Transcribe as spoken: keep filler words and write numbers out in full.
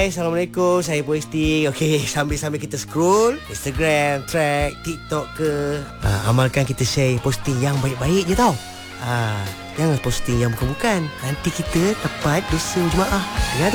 Assalamualaikum, saya Poesti. Okey, sambil-sambil kita scroll Instagram, track, TikTok ke, uh, amalkan kita share posting yang baik-baik je tau. uh, Jangan posting yang bukan-bukan, nanti kita dapat dosa jemaah. Dengar tu.